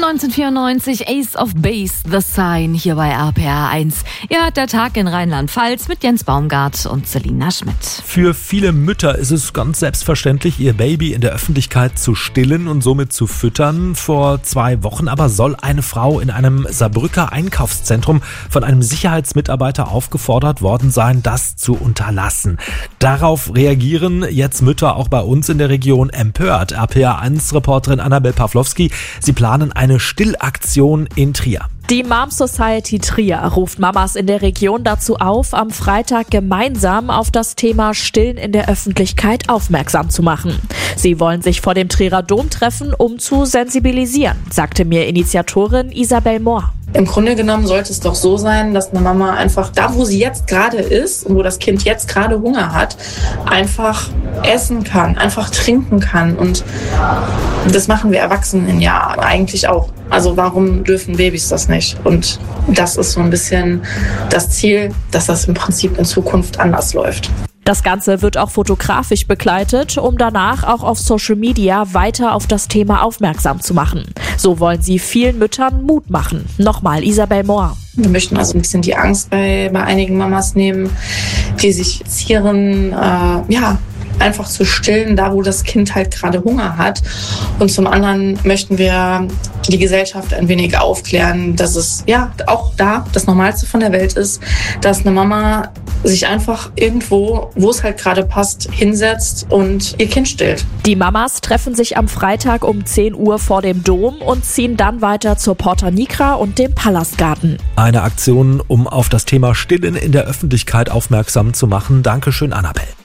1994 Ace of Base, The Sign, hier bei RPR 1. Ihr hört der Tag in Rheinland-Pfalz mit Jens Baumgart und Selina Schmidt. Für viele Mütter ist es ganz selbstverständlich, ihr Baby in der Öffentlichkeit zu stillen und somit zu füttern. Vor 2 Wochen aber soll eine Frau in einem Saarbrücker Einkaufszentrum von einem Sicherheitsmitarbeiter aufgefordert worden sein, das zu unterlassen. Darauf reagieren jetzt Mütter auch bei uns in der Region empört. RPR 1-Reporterin Annabel Pawlowski, sie planen eine Stillaktion in Trier. Die Mom Society Trier ruft Mamas in der Region dazu auf, am Freitag gemeinsam auf das Thema Stillen in der Öffentlichkeit aufmerksam zu machen. Sie wollen sich vor dem Trierer Dom treffen, um zu sensibilisieren, sagte mir Initiatorin Isabel Mohr. Im Grunde genommen sollte es doch so sein, dass eine Mama einfach da, wo sie jetzt gerade ist und wo das Kind jetzt gerade Hunger hat, einfach essen kann, einfach trinken kann. Und das machen wir Erwachsenen ja eigentlich auch. Also warum dürfen Babys das nicht? Und das ist so ein bisschen das Ziel, dass das im Prinzip in Zukunft anders läuft. Das Ganze wird auch fotografisch begleitet, um danach auch auf Social Media weiter auf das Thema aufmerksam zu machen. So wollen sie vielen Müttern Mut machen. Nochmal Isabel Mohr. Wir möchten also ein bisschen die Angst bei einigen Mamas nehmen, die sich zieren, einfach zu stillen, da wo das Kind halt gerade Hunger hat. Und zum anderen möchten wir die Gesellschaft ein wenig aufklären, dass es auch da das Normalste von der Welt ist, dass eine Mama sich einfach irgendwo, wo es halt gerade passt, hinsetzt und ihr Kind stillt. Die Mamas treffen sich am Freitag um 10 Uhr vor dem Dom und ziehen dann weiter zur Porta Nigra und dem Palastgarten. Eine Aktion, um auf das Thema Stillen in der Öffentlichkeit aufmerksam zu machen. Dankeschön, Annabel.